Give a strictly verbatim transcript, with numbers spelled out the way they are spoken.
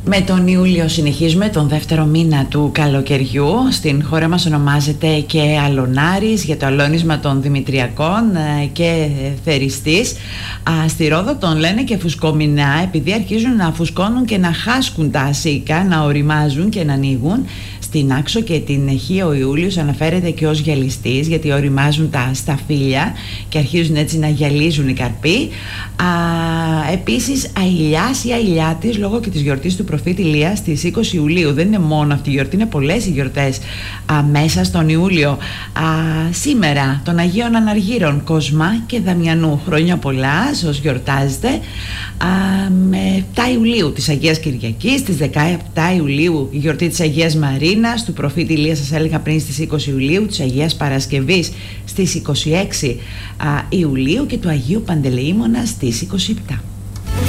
Με τον Ιούλιο συνεχίζουμε, τον δεύτερο μήνα του καλοκαιριού. Στην χώρα μας ονομάζεται και Αλωνάρης, για το αλώνισμα των Δημητριακών, και Θεριστής. Στη Ρόδο τον λένε και Φουσκομηνά, επειδή αρχίζουν να φουσκώνουν και να χάσκουν τα ασίκα, να οριμάζουν και να ανοίγουν. Στην Άξο και την Αιγή ο Ιούλιος αναφέρεται και ως γυαλιστής, γιατί οριμάζουν τα σταφύλια και αρχίζουν έτσι να γυαλίζουν οι καρποί. Α, επίσης Αηλιάς ή Αηλιάτης, λόγω και της γιορτής του προφήτη Ηλία στις είκοσι Ιουλίου. Δεν είναι μόνο αυτή η γιορτή, είναι πολλές οι γιορτές α, μέσα στον Ιούλιο. Α, σήμερα των Αγίων Αναργύρων Κοσμά και Δαμιανού. Χρόνια πολλά σε όσους γιορτάζετε. Α, με επτά Ιουλίου της Αγίας Κυριακής, στις δεκαεπτά Ιουλίου η γιορτή της Αγίας Μαρίνας, του προφήτη Ηλία σας έλεγα πριν στις είκοσι Ιουλίου, της Αγίας Παρασκευής στις είκοσι έξι Ιουλίου και του Αγίου Παντελεήμωνα στις είκοσι επτά.